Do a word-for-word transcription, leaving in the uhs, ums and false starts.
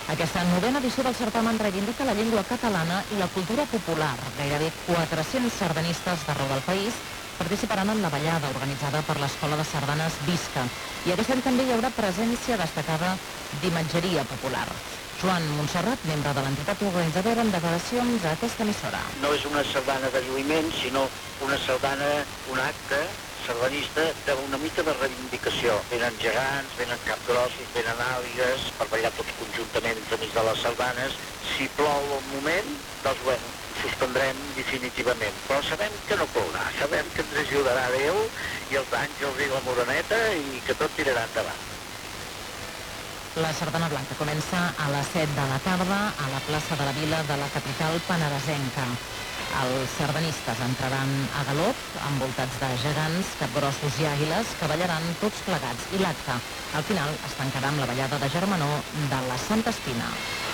Aquesta novena edició del certamen reivindica la llengua catalana i la cultura popular. Gairebé quatre-cents sardanistes d'arreu del país participaran en la ballada organitzada per l'Escola de Sardanes Visca. I aquest any també hi haurà presència destacada d'imatgeria popular. Joan Montserrat, membre de l'entitat organitzadora, en declaracions a aquesta emissora. No és una sardana de lluïment, sinó una sardana, un acte sardanista d'una mica de reivindicació. Venen gegants, venen capgrossos, venen àligues, per ballar tots conjuntament entremig de les sardanes. Si plou un moment, doncs bueno, suspendrem definitivament. Però sabem que no plourà, sabem que ens ajudarà Déu i els àngels i la moreneta i que tot tirarà endavant. La sardana blanca comença a les set de la tarda a la plaça de la Vila de la capital penedesenca. Els sardanistes entraran a galop, envoltats de gegants, capgrossos i àguiles, que ballaran tots plegats. I l'acte, al final, es tancarà amb la ballada de germanor de la Santa Espina.